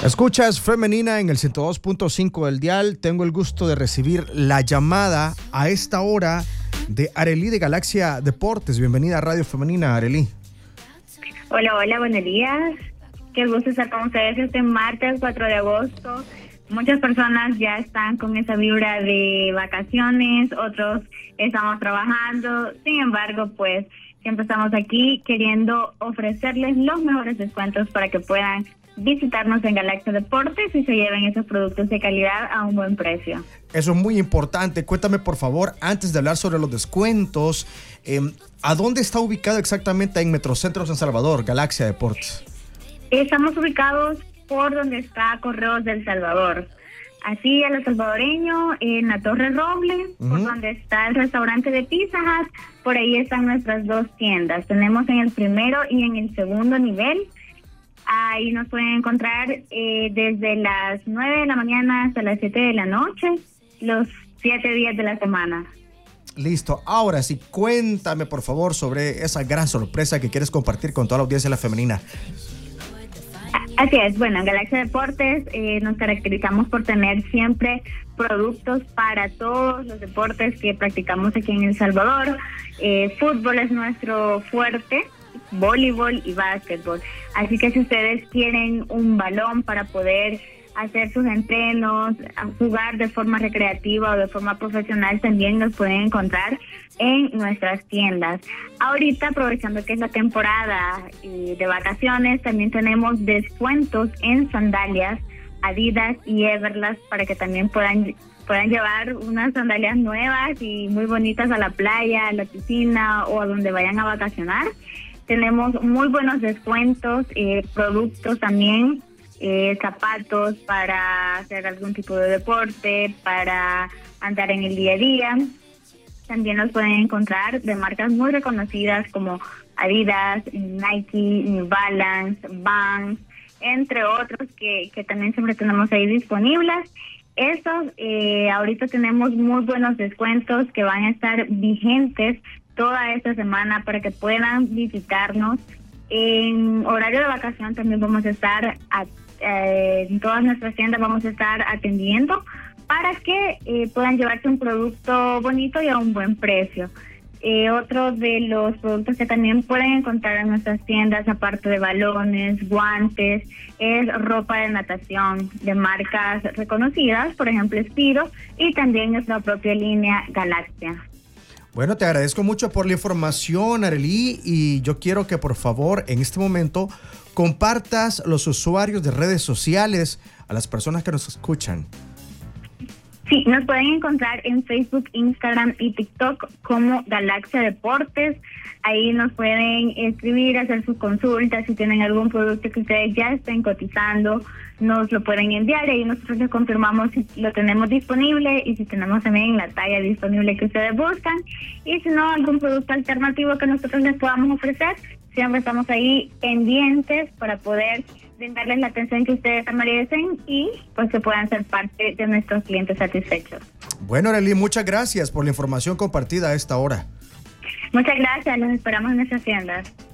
Escuchas Femenina en el 102.5 del dial. Tengo el gusto de recibir la llamada a esta hora de Arely de Galaxia Deportes. Bienvenida a Radio Femenina, Arely. Hola, buenos días. Qué gusto estar con ustedes este martes 4 de agosto. Muchas personas ya están con esa vibra de vacaciones, otros estamos trabajando. Sin embargo, pues siempre estamos aquí queriendo ofrecerles los mejores descuentos para que puedan visitarnos en Galaxia Deportes y se lleven esos productos de calidad a un buen precio. Eso es muy importante. Cuéntame, por favor, antes de hablar sobre los descuentos, ¿a dónde está ubicado exactamente en Metrocentro San Salvador, Galaxia Deportes? Estamos ubicados por donde está Correos del Salvador. Así a lo salvadoreño, en la Torre Roble, por donde está el restaurante de Pizza Hut, por ahí están nuestras dos tiendas. Tenemos en el primero y en el segundo nivel. Ahí nos pueden encontrar desde las 9 de la mañana hasta las 7 de la noche, los 7 días de la semana. Listo. Ahora sí, cuéntame, por favor, sobre esa gran sorpresa que quieres compartir con toda la audiencia de la femenina. Así es. Bueno, en Galaxia Deportes nos caracterizamos por tener siempre productos para todos los deportes que practicamos aquí en El Salvador. Fútbol es nuestro fuerte, voleibol y básquetbol. Así que si ustedes quieren un balón para poder hacer sus entrenos, jugar de forma recreativa o de forma profesional, también nos pueden encontrar en nuestras tiendas. Ahorita, aprovechando que es la temporada de vacaciones, también tenemos descuentos en sandalias Adidas y Everlast para que también puedan llevar unas sandalias nuevas y muy bonitas a la playa, a la piscina o a donde vayan a vacacionar. Tenemos muy buenos descuentos, productos también, zapatos para hacer algún tipo de deporte, para andar en el día a día. También los pueden encontrar de marcas muy reconocidas como Adidas, Nike, New Balance, Vans, entre otros que también siempre tenemos ahí disponibles. Estos, ahorita tenemos muy buenos descuentos que van a estar vigentes toda esta semana para que puedan visitarnos. En horario de vacación también vamos a estar en todas nuestras tiendas, vamos a estar atendiendo para que puedan llevarse un producto bonito y a un buen precio. Otro de los productos que también pueden encontrar en nuestras tiendas, aparte de balones, guantes, es ropa de natación de marcas reconocidas, por ejemplo Spiro, y también nuestra propia línea Galaxia. Bueno, te agradezco mucho por la información, Arely, y yo quiero que por favor en este momento compartas los usuarios de redes sociales a las personas que nos escuchan. Sí, nos pueden encontrar en Facebook, Instagram y TikTok como Galaxia Deportes. Ahí nos pueden escribir, hacer sus consultas. Si tienen algún producto que ustedes ya estén cotizando, nos lo pueden enviar y ahí nosotros les confirmamos si lo tenemos disponible y si tenemos también la talla disponible que ustedes buscan. Y si no, algún producto alternativo que nosotros les podamos ofrecer, siempre estamos ahí pendientes para poder brindarles la atención que ustedes merecen y pues que puedan ser parte de nuestros clientes satisfechos. Bueno, Arely, muchas gracias por la información compartida a esta hora. Muchas gracias, los esperamos en nuestras tiendas.